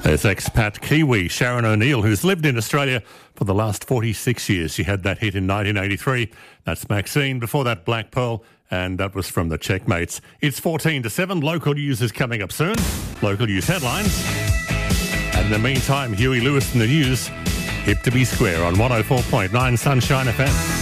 There's expat Kiwi Sharon O'Neill, who's lived in Australia for the last 46 years. She had that hit in 1983. That's Maxine. Before that, Black Pearl, and that was from the Checkmates. It's 14 to 7. Local news is coming up soon. Local news headlines. And in the meantime, Huey Lewis in the news. Hip to be square on 104.9 Sunshine FM.